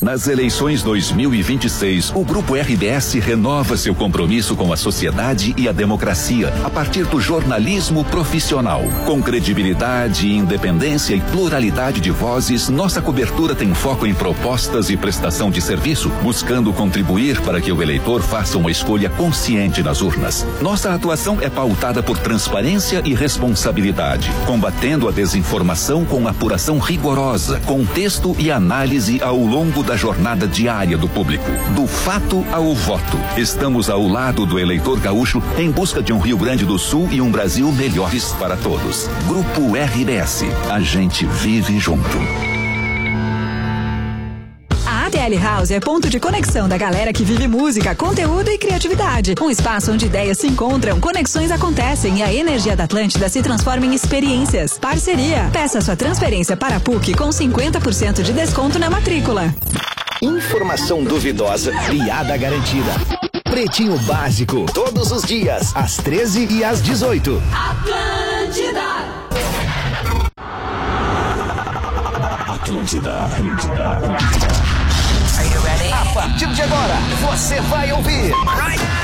Nas eleições 2026, o Grupo RBS renova seu compromisso com a sociedade e a democracia a partir do jornalismo profissional. Com credibilidade, independência e pluralidade de vozes, nossa cobertura tem foco em propostas e prestação de serviço, buscando contribuir para que o eleitor faça uma escolha consciente nas urnas. Nossa atuação é pautada por transparência e responsabilidade, combatendo a desinformação com apuração rigorosa, contexto e análise ao longo da jornada diária do público. Do fato ao voto. Estamos ao lado do eleitor gaúcho em busca de um Rio Grande do Sul e um Brasil melhores para todos. Grupo RBS. A gente vive junto. A ATL House é ponto de conexão da galera que vive música, conteúdo e criatividade. Um espaço onde ideias se encontram, conexões acontecem e a energia da Atlântida se transforma em experiências. Parceria. Peça sua transferência para a PUC com 50% de desconto na matrícula. Informação duvidosa, piada garantida. Pretinho Básico, todos os dias, às 13 e às 18. Atlântida. A partir de agora, você vai ouvir